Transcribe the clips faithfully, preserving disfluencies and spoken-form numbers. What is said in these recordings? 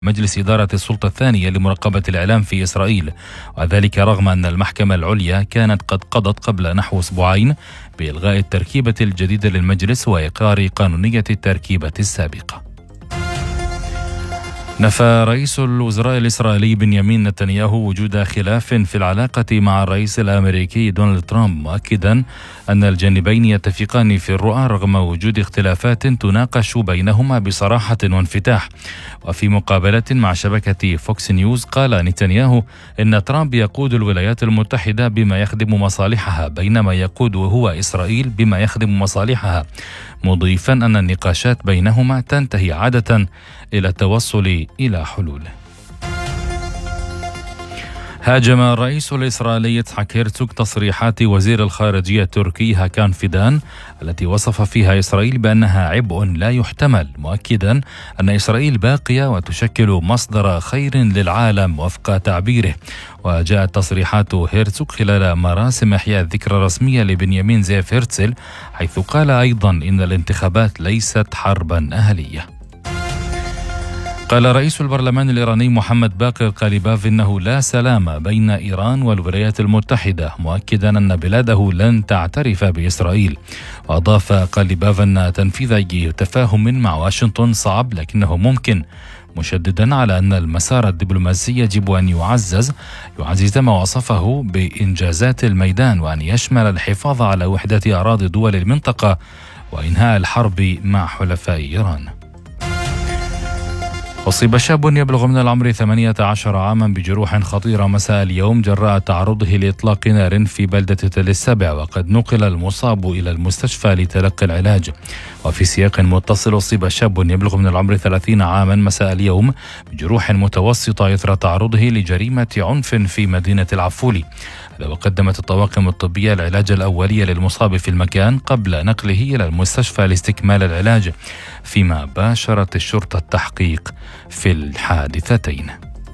مجلس إدارة السلطة الثانية لمراقبة الإعلام في إسرائيل، وذلك رغم أن المحكمة العليا كانت قد قضت قبل نحو أسبوعين بإلغاء التركيبة الجديدة للمجلس وإقرار قانونية التركيبة السابقة. نفى رئيس الوزراء الإسرائيلي بنيامين نتنياهو وجود خلاف في العلاقة مع الرئيس الأمريكي دونالد ترامب، مؤكدا أن الجانبين يتفقان في الرؤى رغم وجود اختلافات تناقش بينهما بصراحة وانفتاح. وفي مقابلة مع شبكة فوكس نيوز قال نتنياهو إن ترامب يقود الولايات المتحدة بما يخدم مصالحها، بينما يقود هو إسرائيل بما يخدم مصالحها، مضيفا أن النقاشات بينهما تنتهي عادة إلى التوصل إلى حلول. هاجم الرئيس الإسرائيلي يتحك هيرتسوغ تصريحات وزير الخارجية التركي هاكان فيدان التي وصف فيها إسرائيل بأنها عبء لا يحتمل، مؤكدا أن إسرائيل باقية وتشكل مصدر خير للعالم وفق تعبيره. وجاءت تصريحات هيرتسوغ خلال مراسم إحياء الذكرى الرسمية لبنيامين زيف هرتزل، حيث قال أيضا إن الانتخابات ليست حربا أهلية. قال رئيس البرلمان الإيراني محمد باقر قاليباف إنه لا سلام بين إيران والولايات المتحدة، مؤكدا أن بلاده لن تعترف بإسرائيل. وأضاف قاليباف أن تنفيذ أي تفاهم مع واشنطن صعب لكنه ممكن، مشددا على أن المسار الدبلوماسي يجب أن يعزز يعزز ما وصفه بإنجازات الميدان، وأن يشمل الحفاظ على وحدة أراضي دول المنطقة وإنهاء الحرب مع حلفاء إيران. أصيب شاب يبلغ من العمر ثمانية عشر عاما بجروح خطيرة مساء اليوم جراء تعرضه لإطلاق نار في بلدة تل السبع، وقد نقل المصاب إلى المستشفى لتلقي العلاج. وفي سياق متصل أصيب شاب يبلغ من العمر ثلاثين عاما مساء اليوم بجروح متوسطة إثر تعرضه لجريمة عنف في مدينة العفولي، وقدمت الطواقم الطبية العلاج الأولي للمصاب في المكان قبل نقله إلى المستشفى لاستكمال العلاج، فيما باشرت الشرطة التحقيق في الحادثتين.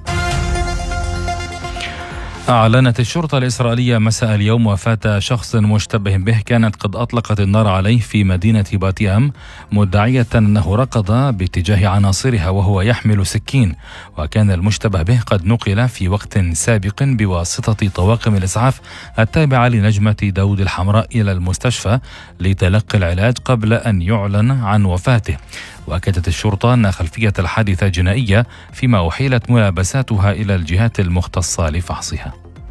أعلنت الشرطة الإسرائيلية مساء اليوم وفاة شخص مشتبه به كانت قد أطلقت النار عليه في مدينة بات يام، مدعية أنه ركض باتجاه عناصرها وهو يحمل سكين، وكان المشتبه به قد نقل في وقت سابق بواسطة طواقم الإسعاف التابعة لنجمة داود الحمراء إلى المستشفى لتلقي العلاج قبل أن يعلن عن وفاته. وأكدت الشرطة أن خلفية الحادثة جنائية، فيما أحيلت ملابساتها إلى الجهات المختصة لفحصها.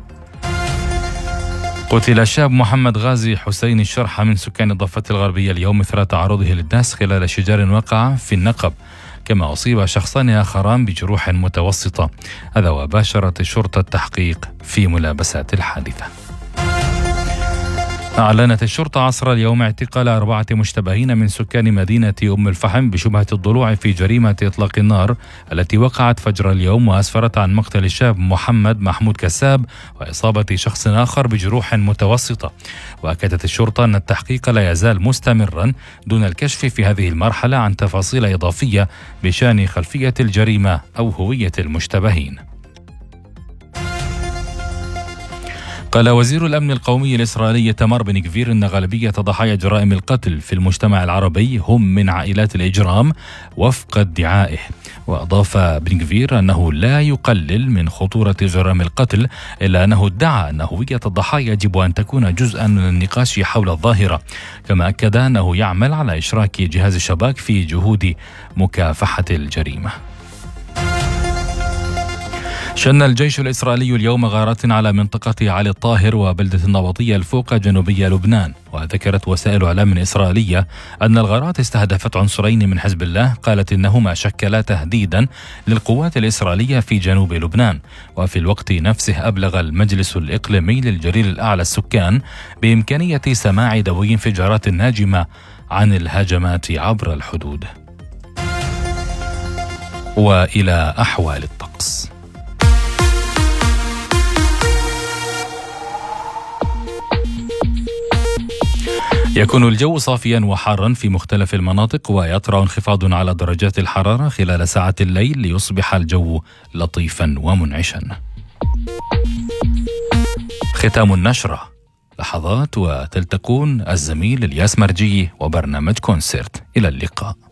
قتل الشاب محمد غازي حسين الشرحة من سكان الضفة الغربية اليوم إثر تعرضه للداس خلال شجار وقع في النقب، كما أصيب شخصان آخران بجروح متوسطة. هذا وباشرت الشرطة التحقيق في ملابسات الحادثة. أعلنت الشرطة عصر اليوم اعتقال أربعة مشتبهين من سكان مدينة أم الفحم بشبهة الضلوع في جريمة إطلاق النار التي وقعت فجر اليوم، وأسفرت عن مقتل الشاب محمد محمود كساب وإصابة شخص آخر بجروح متوسطة. وأكدت الشرطة أن التحقيق لا يزال مستمرا دون الكشف في هذه المرحلة عن تفاصيل إضافية بشأن خلفية الجريمة أو هوية المشتبهين. قال وزير الأمن القومي الإسرائيلي تامر بن غفير أن غالبية ضحايا جرائم القتل في المجتمع العربي هم من عائلات الإجرام وفق ادعائه. وأضاف بن غفير أنه لا يقلل من خطورة جرائم القتل، إلا أنه ادعى أن هوية الضحايا يجب أن تكون جزءا من النقاش حول الظاهرة، كما أكد أنه يعمل على إشراك جهاز الشباك في جهود مكافحة الجريمة. شن الجيش الإسرائيلي اليوم غارات على منطقة علي الطاهر وبلدة النبطية الفوق جنوبية لبنان. وذكرت وسائل إعلام إسرائيلية أن الغارات استهدفت عنصرين من حزب الله قالت إنهما شكلا تهديدا للقوات الإسرائيلية في جنوب لبنان. وفي الوقت نفسه أبلغ المجلس الإقليمي للجليل الأعلى السكان بإمكانية سماع دوي انفجارات ناجمة عن الهجمات عبر الحدود. وإلى أحوال الطقس. يكون الجو صافيا وحارا في مختلف المناطق، ويطرأ انخفاض على درجات الحرارة خلال ساعات الليل ليصبح الجو لطيفا ومنعشا. ختام النشرة لحظات وتلتقون الزميل الياس مرجي وبرنامج كونسيرت. إلى اللقاء.